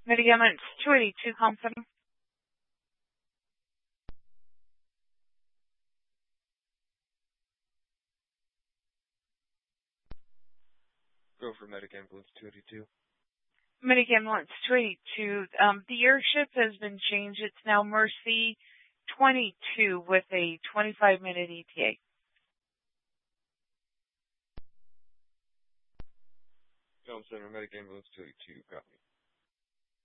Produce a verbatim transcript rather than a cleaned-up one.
Medicaments two eighty-two Company. Go for Medic Ambulance two eighty-two. Medic Ambulance two eighty-two. Um, the airship has been changed. It's now Mercy twenty-two with a twenty-five minute E T A. Film Center, Medic Ambulance two eighty-two, copy.